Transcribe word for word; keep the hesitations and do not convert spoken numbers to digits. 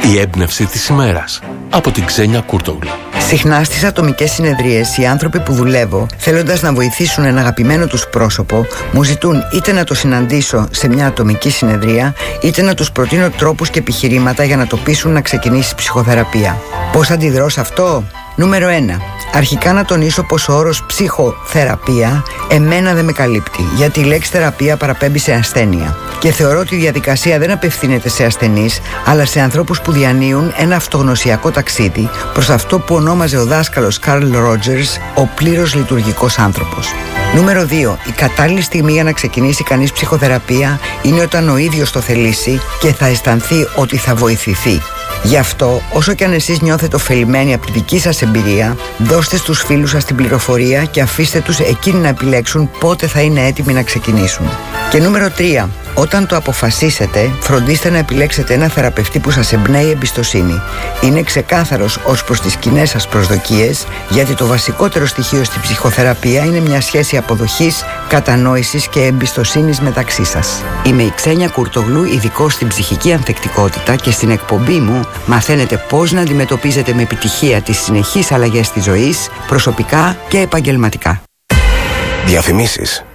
Η έμπνευση της ημέρας από την Ξένια Κούρτογλου. Συχνά στις ατομικές συνεδρίες οι άνθρωποι που δουλεύω, θέλοντας να βοηθήσουν ένα αγαπημένο τους πρόσωπο, μου ζητούν είτε να το συναντήσω σε μια ατομική συνεδρία, είτε να τους προτείνω τρόπους και επιχειρήματα για να το πείσουν να ξεκινήσει ψυχοθεραπεία. Πώς αντιδρώ σε αυτό? Νούμερο ένα. Αρχικά να τονίσω πως ο όρος ψυχοθεραπεία εμένα δεν με καλύπτει, γιατί η λέξη θεραπεία παραπέμπει σε ασθένεια. Και θεωρώ ότι η διαδικασία δεν απευθύνεται σε ασθενείς, αλλά σε ανθρώπους που διανύουν ένα αυτογνωσιακό ταξίδι προς αυτό που ονόμαζε ο δάσκαλος Καρλ Ρότζερς ο πλήρως λειτουργικός άνθρωπος. Νούμερο δύο. Η κατάλληλη στιγμή για να ξεκινήσει κανείς ψυχοθεραπεία είναι όταν ο ίδιος το θελήσει και θα αισθανθεί ότι θα βοηθηθεί. Γι' αυτό, όσο και αν εσείς νιώθετε ωφελημένοι από τη δική σας εμπειρία, δώστε στους φίλους σας την πληροφορία και αφήστε τους εκείνοι να επιλέξουν πότε θα είναι έτοιμοι να ξεκινήσουν. Και νούμερο τρία. Όταν το αποφασίσετε, φροντίστε να επιλέξετε ένα θεραπευτή που σας εμπνέει εμπιστοσύνη. Είναι ξεκάθαρος ως προς τις κοινές σας προσδοκίες, γιατί το βασικότερο στοιχείο στη ψυχοθεραπεία είναι μια σχέση αποδοχής, κατανόησης και εμπιστοσύνης μεταξύ σας. Είμαι η Ξένια Κούρτογλου, ειδικός στην ψυχική ανθεκτικότητα, και στην εκπομπή μου μαθαίνετε πώς να αντιμετωπίζετε με επιτυχία τις συνεχείς αλλαγές της ζωής, προσωπικά και επαγγελματικά. Διαφημίσεις.